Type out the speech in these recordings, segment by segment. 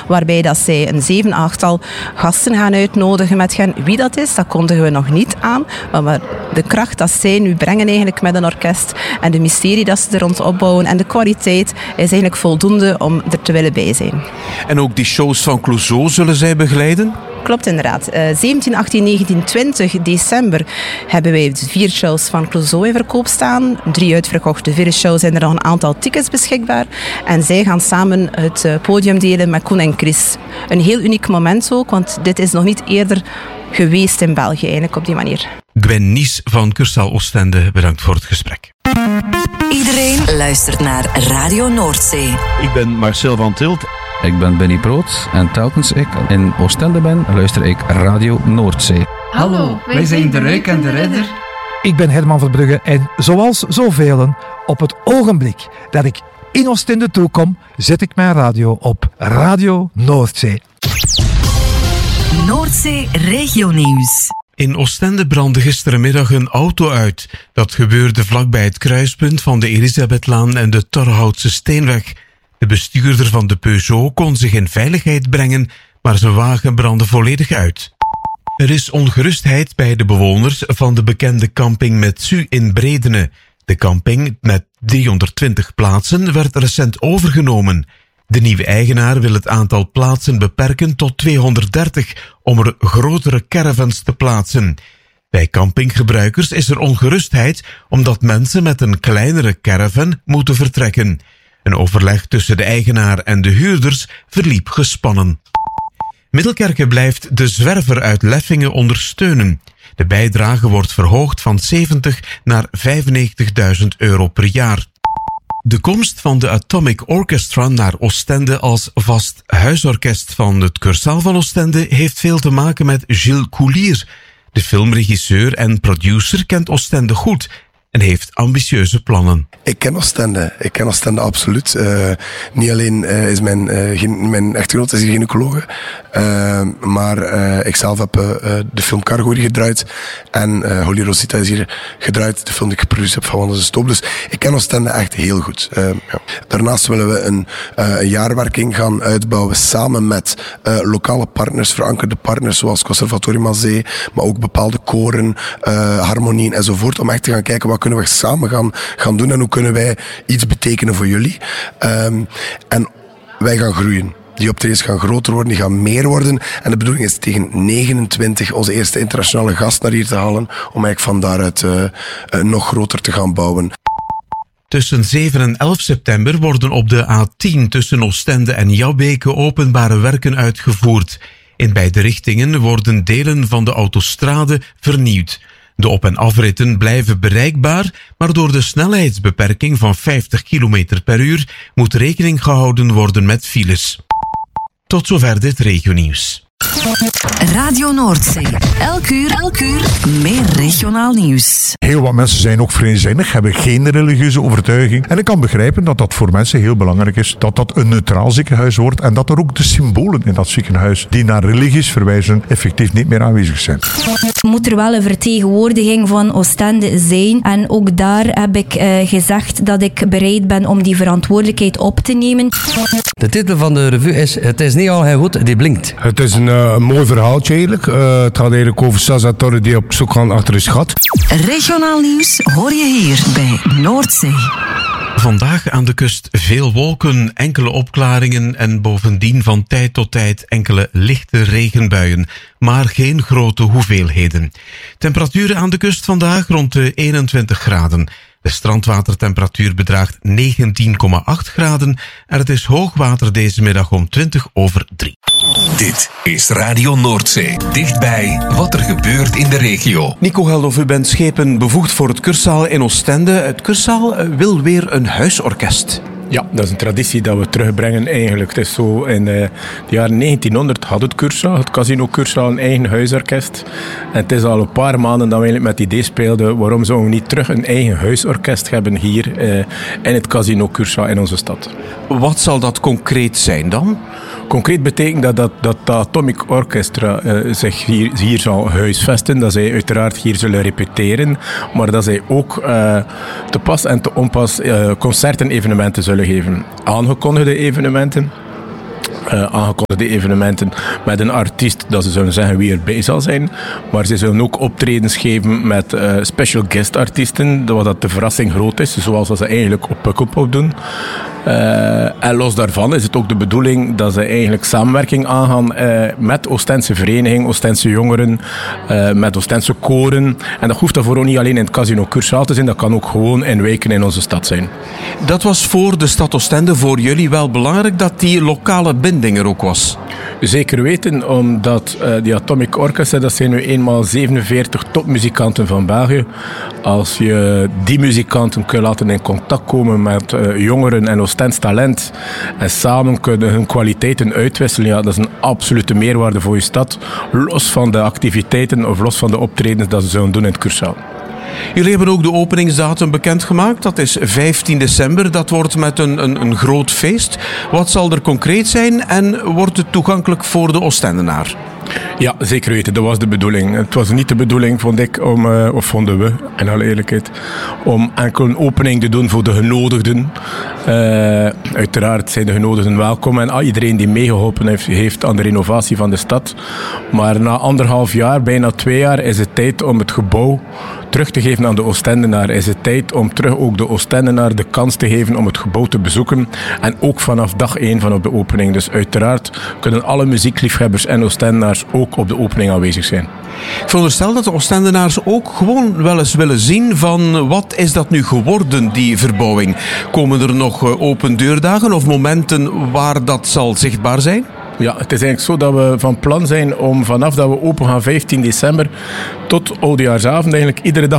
waarbij dat zij een 7-8-tal gasten gaan uitnodigen met hen. Wie dat is, dat kondigen we nog niet aan. Maar de kracht dat zij nu brengen eigenlijk met een orkest en de mysterie dat ze er rond opbouwen en de kwaliteit is eigenlijk voldoende om er te willen bij zijn. En ook die shows van Clouseau zullen zij begeleiden? Klopt inderdaad. 17, 18, 19, 20 december hebben wij 4 shows van Clouseau in verkoop staan. 3 uitverkochte. 4 shows zijn er nog een aantal tickets beschikbaar. En zij gaan samen het podium delen met Koen en Chris. Een heel uniek moment ook, want dit is nog niet eerder geweest in België eigenlijk op die manier. Gwen Nies van Cursaal Oostende, bedankt voor het gesprek. Iedereen luistert naar Radio Noordzee. Ik ben Marcel van Tilt. Ik ben Benny Proot en telkens ik in Oostende ben, luister ik Radio Noordzee. Hallo, wij zijn De Ruik en De Redder. Ik ben Herman van Brugge en zoals zoveel, op het ogenblik dat ik in Oostende toekom, zet ik mijn radio op Radio Noordzee. Noordzee Regionieuws. In Oostende brandde gisterenmiddag een auto uit. Dat gebeurde vlakbij het kruispunt van de Elisabethlaan en de Torhoutse Steenweg. De bestuurder van de Peugeot kon zich in veiligheid brengen, maar zijn wagen brandde volledig uit. Er is ongerustheid bij de bewoners van de bekende camping Metsu in Bredene. De camping met 320 plaatsen werd recent overgenomen. De nieuwe eigenaar wil het aantal plaatsen beperken tot 230 om er grotere caravans te plaatsen. Bij campinggebruikers is er ongerustheid omdat mensen met een kleinere caravan moeten vertrekken. Een overleg tussen de eigenaar en de huurders verliep gespannen. Middelkerke blijft de zwerver uit Leffingen ondersteunen. De bijdrage wordt verhoogd van 70 naar 95.000 euro per jaar. De komst van de Atomic Orchestra naar Oostende als vast huisorkest van het Cursaal van Oostende heeft veel te maken met Gilles Coulier. De filmregisseur en producer kent Oostende goed en heeft ambitieuze plannen. Ik ken Oostende absoluut. Niet alleen is mijn echtgenoot is gynaecoloog, maar ik zelf heb de film Cargo hier gedraaid en Holy Rosita is hier gedraaid, de film die ik geproduceerd heb van Wandels de Stoop. Dus ik ken Oostende echt heel goed. Ja. Daarnaast willen we een jaarwerking gaan uitbouwen samen met lokale partners, verankerde partners zoals Conservatorium aan Zee, maar ook bepaalde koren, harmonieën enzovoort, om echt te gaan kijken wat kunnen we samen gaan doen en hoe kunnen wij iets betekenen voor jullie. En wij gaan groeien. Die optredens gaan groter worden, die gaan meer worden. En de bedoeling is tegen 29 onze eerste internationale gast naar hier te halen, om eigenlijk van daaruit nog groter te gaan bouwen. Tussen 7 en 11 september worden op de A10 tussen Oostende en Jabbeke openbare werken uitgevoerd. In beide richtingen worden delen van de autostrade vernieuwd. De op- en afritten blijven bereikbaar, maar door de snelheidsbeperking van 50 km per uur moet rekening gehouden worden met files. Tot zover dit regionieuws. Radio Noordzee. Elk uur meer regionaal nieuws. Heel wat mensen zijn ook vrijzinnig, hebben geen religieuze overtuiging. En ik kan begrijpen dat dat voor mensen heel belangrijk is, dat dat een neutraal ziekenhuis wordt en dat er ook de symbolen in dat ziekenhuis die naar religies verwijzen effectief niet meer aanwezig zijn. Moet er wel een vertegenwoordiging van Oostende zijn. En ook daar heb ik gezegd dat ik bereid ben om die verantwoordelijkheid op te nemen. De titel van de revue is Het is niet al heel goed, die blinkt. Het is een mooi verhaaltje eigenlijk. Het gaat eigenlijk over Sazatore die op zoek gaan achter een schat. Regionaal nieuws hoor je hier bij Noordzee. Vandaag aan de kust veel wolken, enkele opklaringen en bovendien van tijd tot tijd enkele lichte regenbuien, maar geen grote hoeveelheden. Temperaturen aan de kust vandaag rond de 21 graden. De strandwatertemperatuur bedraagt 19,8 graden en het is hoogwater deze middag om 3:20. Dit is Radio Noordzee. Dichtbij wat er gebeurt in de regio. Nico Geldof, u bent schepen bevoegd voor het Cursaal in Oostende. Het Cursaal wil weer een huisorkest. Ja, dat is een traditie dat we terugbrengen eigenlijk. Het is zo, in de jaren 1900 had het Cursaal, het Casino Cursaal, een eigen huisorkest. En het is al een paar maanden dat we eigenlijk met het idee speelden, waarom zouden we niet terug een eigen huisorkest hebben hier in het Casino Cursaal in onze stad. Wat zal dat concreet zijn dan? Concreet betekent dat de Atomic Orchestra zich hier zal huisvesten, dat zij uiteraard hier zullen repeteren, maar dat zij ook te pas en te onpas concerten en evenementen zullen geven. Aangekondigde evenementen, aangekondigde evenementen met een artiest dat ze zullen zeggen wie erbij zal zijn. Maar ze zullen ook optredens geven met special guest artiesten, wat dat de verrassing groot is, zoals ze eigenlijk op Pukkelpop doen. En los daarvan is het ook de bedoeling dat ze eigenlijk samenwerking aangaan met Oostense vereniging, Oostense jongeren, met Oostense koren. En dat hoeft daarvoor ook niet alleen in het Casino Curaçao te zijn, dat kan ook gewoon in wijken in onze stad zijn. Dat was voor de stad Oostende voor jullie wel belangrijk dat die lokale binding er ook was? Zeker weten, omdat die Atomic Orchestra, dat zijn nu eenmaal 47 topmuzikanten van België. Als je die muzikanten kunt laten in contact komen met jongeren en Oostens talent en samen kunnen hun kwaliteiten uitwisselen, ja, dat is een absolute meerwaarde voor je stad, los van de activiteiten of los van de optredens dat ze zullen doen in het Curaçao. Jullie hebben ook de openingsdatum bekendgemaakt. Dat is 15 december. Dat wordt met een groot feest. Wat zal er concreet zijn en wordt het toegankelijk voor de Oostendenaar? Ja, zeker weten. Dat was de bedoeling. Het was niet de bedoeling, vond ik, of vonden we, in alle eerlijkheid, om enkel een opening te doen voor de genodigden. Uiteraard zijn de genodigden welkom en iedereen die meegeholpen heeft aan de renovatie van de stad. Maar na 1,5 jaar, bijna 2 jaar, is het tijd om het gebouw terug te geven aan de Oostendenaar. Is het tijd om terug ook de Oostendenaar de kans te geven om het gebouw te bezoeken. En ook vanaf dag 1 van op de opening. Dus uiteraard kunnen alle muziekliefhebbers en Oostendenaars ook op de opening aanwezig zijn. Ik veronderstel dat de Oostendenaars ook gewoon wel eens willen zien van wat is dat nu geworden, die verbouwing. Komen er nog open deurdagen of momenten waar dat zal zichtbaar zijn? Ja, het is eigenlijk zo dat we van plan zijn om vanaf dat we open gaan 15 december tot oudejaarsavond eigenlijk iedere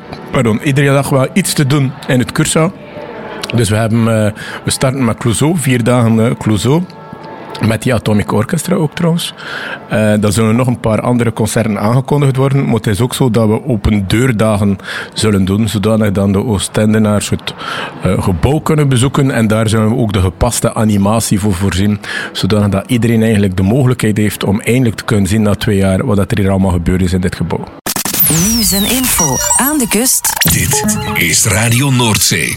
dag wel iets te doen in het Curaçao. Dus we starten met Clouseau, 4 dagen Clouseau. Met die Atomic Orchestra ook trouwens. Dan zullen er nog een paar andere concerten aangekondigd worden. Maar het is ook zo dat we open deurdagen zullen doen. Zodanig dan de Oostendenaars het gebouw kunnen bezoeken. En daar zullen we ook de gepaste animatie voor voorzien. Zodanig dat iedereen eigenlijk de mogelijkheid heeft om eindelijk te kunnen zien na 2 jaar wat er hier allemaal gebeurd is in dit gebouw. Nieuws en info aan de kust. Dit is Radio Noordzee.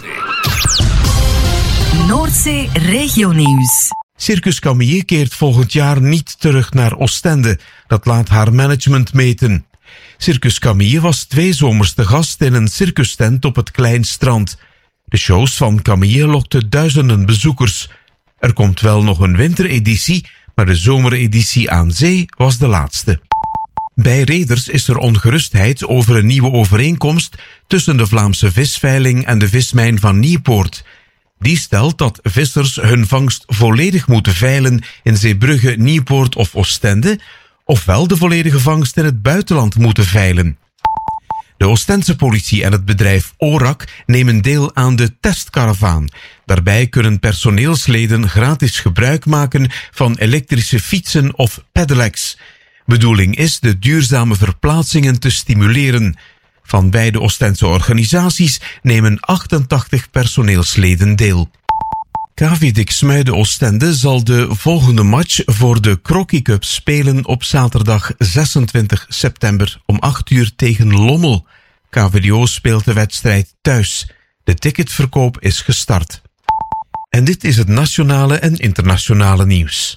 Noordzee Regionieuws. Circus Camille keert volgend jaar niet terug naar Oostende. Dat laat haar management meten. Circus Camille was 2 zomers te gast in een circustent op het Klein Strand. De shows van Camille lokten duizenden bezoekers. Er komt wel nog een wintereditie, maar de zomereditie aan zee was de laatste. Bij reders is er ongerustheid over een nieuwe overeenkomst tussen de Vlaamse visveiling en de vismijn van Nieuwpoort. Die stelt dat vissers hun vangst volledig moeten veilen in Zeebrugge, Nieuwpoort of Oostende, ofwel de volledige vangst in het buitenland moeten veilen. De Oostense politie en het bedrijf ORAC nemen deel aan de testkaravaan. Daarbij kunnen personeelsleden gratis gebruik maken van elektrische fietsen of pedelecs. Bedoeling is de duurzame verplaatsingen te stimuleren. Van beide Oostense organisaties nemen 88 personeelsleden deel. KV Diksmuide Oostende zal de volgende match voor de Crocky Cup spelen op zaterdag 26 september om 8 uur tegen Lommel. KVDO speelt de wedstrijd thuis. De ticketverkoop is gestart. En dit is het nationale en internationale nieuws.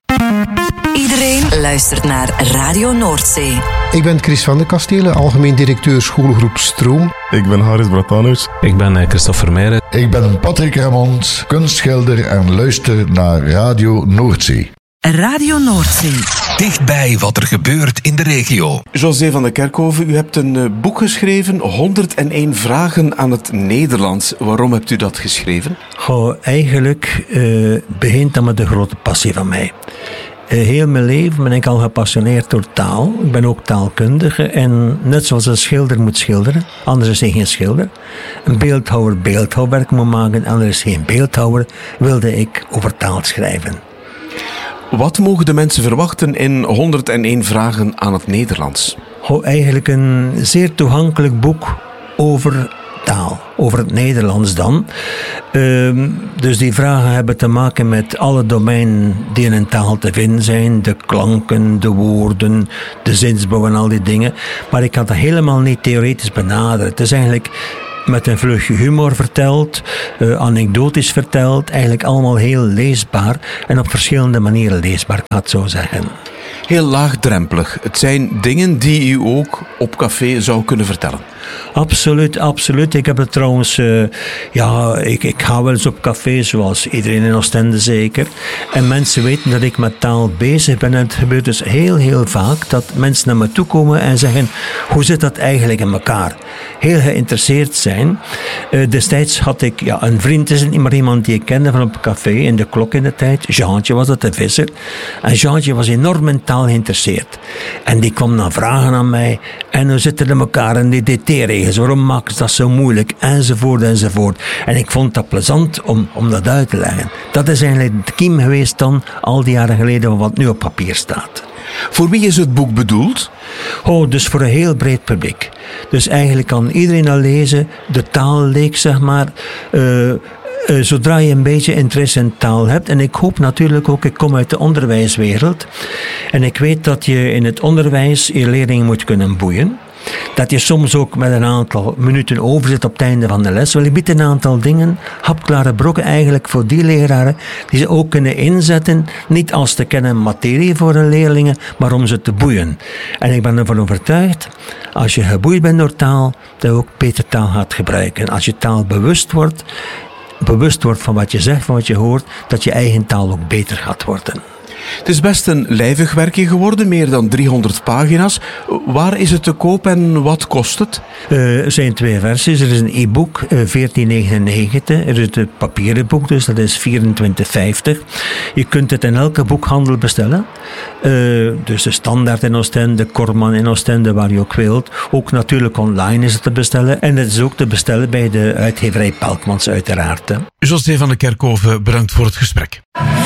Iedereen luistert naar Radio Noordzee. Ik ben Chris van de Kastelen, algemeen directeur schoolgroep Stroom. Ik ben Haris Bratanus. Ik ben Christophe Vermeijren. Ik ben Patrick Ramond, kunstschilder en luister naar Radio Noordzee. Radio Noordzee. Dichtbij wat er gebeurt in de regio. José van de Kerkhoven, u hebt een boek geschreven, 101 vragen aan het Nederlands. Waarom hebt u dat geschreven? Eigenlijk begint dat met de grote passie van mij. Heel mijn leven ben ik al gepassioneerd door taal. Ik ben ook taalkundige en net zoals een schilder moet schilderen, anders is hij geen schilder. Een beeldhouwer beeldhouwwerk moet maken, anders is geen beeldhouwer, wilde ik over taal schrijven. Wat mogen de mensen verwachten in 101 vragen aan het Nederlands? Eigenlijk een zeer toegankelijk boek over taal, over het Nederlands dan. Dus die vragen hebben te maken met alle domeinen die in een taal te vinden zijn. De klanken, de woorden, de zinsbouw en al die dingen. Maar ik had dat helemaal niet theoretisch benaderd. Het is eigenlijk met een vleugje humor verteld, anekdotisch verteld, eigenlijk allemaal heel leesbaar en op verschillende manieren leesbaar, ik ga het zo zeggen. Heel laagdrempelig. Het zijn dingen die u ook op café zou kunnen vertellen. Absoluut, absoluut. Ik heb het trouwens... ik ga wel eens op café, zoals iedereen in Oostende zeker. En mensen weten dat ik met taal bezig ben. En het gebeurt dus heel, heel vaak dat mensen naar me toe komen en zeggen, hoe zit dat eigenlijk in elkaar? Heel geïnteresseerd zijn. Destijds had ik een vriend, is het niet maar iemand die ik kende van op een café, in de Klok in de tijd. Jeantje was dat, de visser. En Jeantje was enorm in taal geïnteresseerd. En die kwam dan vragen aan mij. En hoe zitten in elkaar en die DT-regels? Waarom maken ze dat zo moeilijk? Enzovoort, enzovoort. En ik vond dat plezant om dat uit te leggen. Dat is eigenlijk de kiem geweest dan, al die jaren geleden, van wat nu op papier staat. Voor wie is het boek bedoeld? Dus voor een heel breed publiek. Dus eigenlijk kan iedereen al lezen. De taalleek, zeg maar. Zodra je een beetje interesse in taal hebt. En ik hoop natuurlijk ook, ik kom uit de onderwijswereld. En ik weet dat je in het onderwijs je leerlingen moet kunnen boeien. Dat je soms ook met een aantal minuten overzit op het einde van de les. Wel, je biedt een aantal dingen, hapklare brokken eigenlijk voor die leraren, die ze ook kunnen inzetten, niet als te kennen materie voor hun leerlingen, maar om ze te boeien. En ik ben ervan overtuigd, als je geboeid bent door taal, dat je ook beter taal gaat gebruiken. Als je taal bewust wordt van wat je zegt, van wat je hoort, dat je eigen taal ook beter gaat worden. Het is best een lijvig werkje geworden, meer dan 300 pagina's. Waar is het te koop en wat kost het? Er zijn 2 versies. Er is een e-book, 14,99. Er is het papieren boek, dus dat is 24,50. Je kunt het in elke boekhandel bestellen. Dus de Standaard in Oostende, Korman in Oostende, waar je ook wilt. Ook natuurlijk online is het te bestellen. En het is ook te bestellen bij de uitgeverij Pelkmans uiteraard. José van de Kerkhoven, bedankt voor het gesprek.